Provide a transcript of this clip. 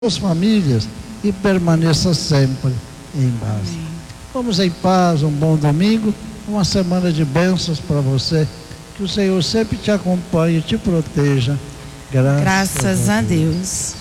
suas famílias e permaneça sempre em paz. Amém. Vamos em paz, um bom domingo, uma semana de bênçãos para você. Que o Senhor sempre te acompanhe e te proteja. Graças a Deus.